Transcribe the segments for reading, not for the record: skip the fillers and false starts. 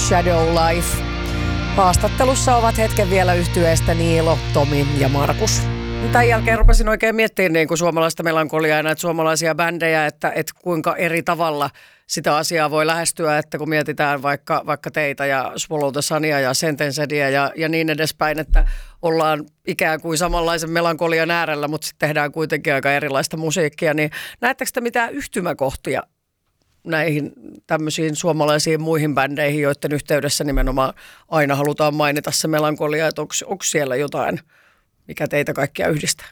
Shadow Life. Haastattelussa ovat hetken vielä yhtyeestä Niilo, Tomi ja Markus. Tämän jälkeen rupesin oikein miettimään niin kuin suomalaista melankoliaa ja näitä suomalaisia bändejä, että kuinka eri tavalla sitä asiaa voi lähestyä, että kun mietitään vaikka teitä ja Swallow the Sunia ja Sentencediä ja niin edespäin, että ollaan ikään kuin samanlaisen melankolian äärellä, mutta sitten tehdään kuitenkin aika erilaista musiikkia, niin näettekö te mitään yhtymäkohtia näihin tämmöisiin suomalaisiin muihin bändeihin, joiden yhteydessä nimenomaan aina halutaan mainita se melankolia, että onko siellä jotain, mikä teitä kaikkia yhdistää?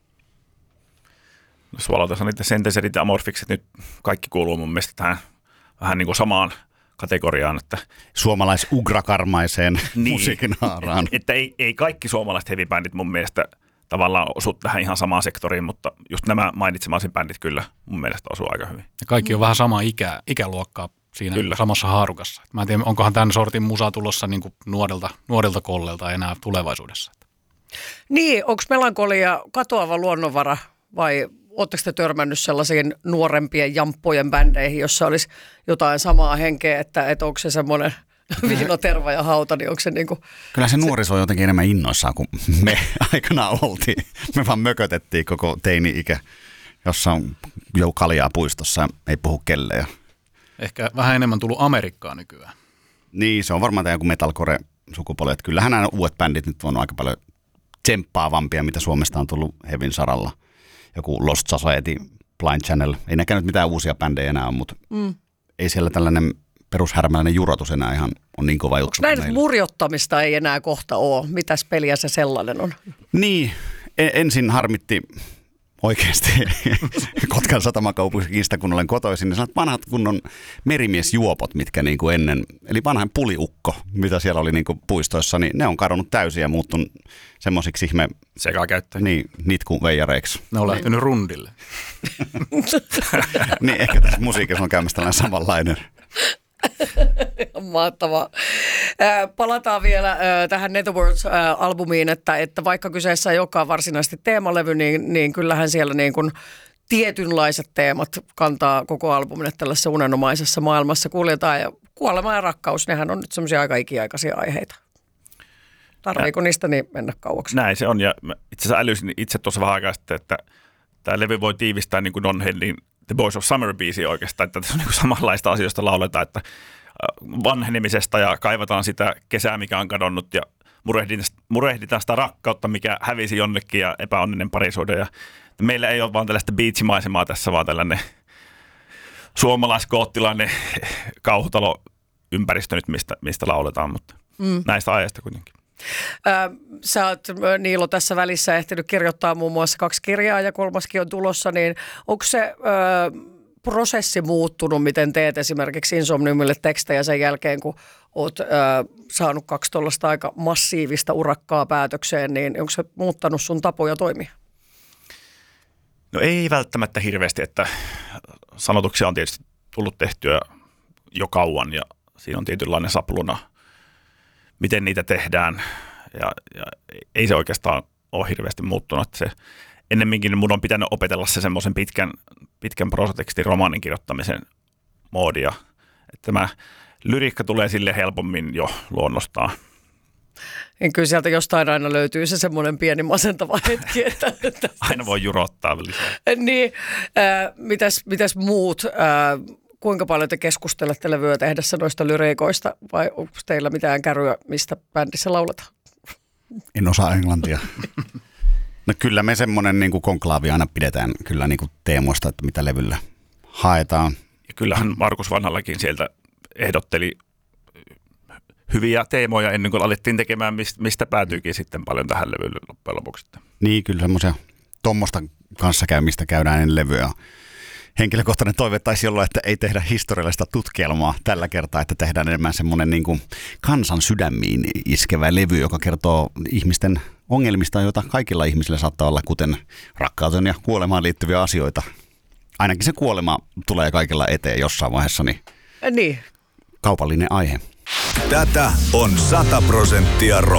No, Swallow the Sunit ja Sentencedit ja Amorphikset nyt kaikki kuuluu mun mielestä tähän vähän niin kuin samaan kategoriaan. Että suomalais-ugrakarmaiseen musiikin haaraan. Että ei kaikki suomalaiset heavy-bändit mun mielestä tavallaan osu tähän ihan samaan sektoriin, mutta just nämä mainitsemasi bändit kyllä mun mielestä osuu aika hyvin. Ja kaikki on vähän samaa ikäluokkaa siinä kyllä samassa haarukassa. Mä en tiedä, onkohan tämän sortin musa tulossa niin kuin nuorilta kollelta enää tulevaisuudessa. Niin, onko melankolia katoava luonnonvara vai oletteko te törmännyt sellaisiin nuorempien jamppojen bändeihin, jossa olisi jotain samaa henkeä, että onko se semmoinen viinoterva ja hauta, niin onko se niin kuin... Kyllä se nuoriso on jotenkin enemmän innoissaan kuin me aikanaan oltiin. Me vaan mökötettiin koko teini-ikä, jossa on jo kaljaa puistossa ja ei puhu kelleen. Ehkä vähän enemmän tullut Amerikkaa nykyään. Niin, se on varmaan tämä joku metalcore-sukupolvi. Kyllähän nämä uudet bändit nyt on aika paljon tsemppaavampia, mitä Suomesta on tullut hevin saralla. Joku Lost Society, Blind Channel. Ei näkään nyt mitään uusia bändejä enää ole, mutta ei siellä tällainen perushärmäläinen jurotus enää ihan on niin kova juttu. Näin murjottamista ei enää kohta ole. Mitäs peliä se sellainen on? Niin, ensin harmitti oikeasti Kotkan satamakaupungista, kun olen kotoisin, niin vanhat kunnon merimiesjuopot, mitkä niin kuin ennen, eli vanhan puliukko, mitä siellä oli niin kuin puistoissa, niin ne on kadonnut täysin ja muuttunut semmoisiksi ihme sekakäyttäjiksi. Niin, nitkuveijareiksi. Ne on lähtenyt rundille. Niin, ehkä tässä musiikissa on käymässä tällainen samanlainen. Mahtavaa. Palataan vielä tähän Netherworlds-albumiin, että vaikka kyseessä ei olekaan varsinaisesti teemalevy, niin kyllähän siellä niin kuin tietynlaiset teemat kantaa koko albumin, että tällaisessa unenomaisessa maailmassa kuljetaan. Ja kuolema ja rakkaus, nehän on nyt semmoisia aika ikiaikaisia aiheita. Tarviiko niistä niin mennä kauaksi? Näin se on, ja itse asiassa älysin itse tuossa vähän aikaa sitten, että tämä levy voi tiivistää niin kuin Don Henlin The Boys of Summer-biisi oikeastaan, että tässä on niin kuin samanlaista asioista lauletaan, että vanhenemisesta ja kaivataan sitä kesää, mikä on kadonnut ja murehditaan sitä rakkautta, mikä hävisi jonnekin ja epäonninen parisuhde. Ja meillä ei ole vaan tällaista beachimaisemaa tässä, vaan tällainen suomalaiskoottilainen kauhutaloympäristö nyt, mistä lauletaan, mutta näistä aiheista kuitenkin. Sä oot, Niilo, tässä välissä ehtinyt kirjoittaa muun muassa 2 kirjaa ja 3. on tulossa, niin onko se prosessi muuttunut, miten teet esimerkiksi Insomniumille tekstejä sen jälkeen, kun oot saanut 2 tuollaista aika massiivista urakkaa päätökseen, niin onko se muuttanut sun tapoja toimia? No ei välttämättä hirveästi, että sanotuksia on tietysti tullut tehtyä jo kauan ja siinä on tietynlainen sapluna, miten niitä tehdään ja ei se oikeastaan ole hirveästi muuttunut. Se, ennemminkin mun on pitänyt opetella se semmoisen pitkän prosatekstin romaanin kirjoittamisen moodia, että tämä lyriikka tulee sille helpommin jo luonnostaan. Niin kyllä sieltä jostain aina löytyy se semmoinen pieni masentava hetki. Että aina voi jurottaa lisää. Niin, mitäs muut? Kuinka paljon te keskustelette levyä tehdessä noista lyriikoista vai onko teillä mitään käryä, mistä bändissä lauletaan? En osaa englantia. No kyllä me semmoinen niin kuin konklaavi aina pidetään kyllä niin kuin teemoista, että mitä levyllä haetaan. Ja kyllähän Markus Vanhallakin sieltä ehdotteli hyviä teemoja ennen kuin alettiin tekemään, mistä päätyykin sitten paljon tähän levylle loppujen lopuksi. Niin, kyllä semmoisia tuommoista kanssakäymistä käydään ennen levyä. Henkilökohtainen toive taisi olla, että ei tehdä historiallista tutkielmaa tällä kertaa, että tehdään enemmän semmoinen niin kuin kansan sydämiin iskevä levy, joka kertoo ihmisten ongelmista, joita kaikilla ihmisillä saattaa olla, kuten rakkauteen ja kuolemaan liittyviä asioita. Ainakin se kuolema tulee kaikilla eteen jossain vaiheessa, niin niin. Kaupallinen aihe. Tätä on 100% rock.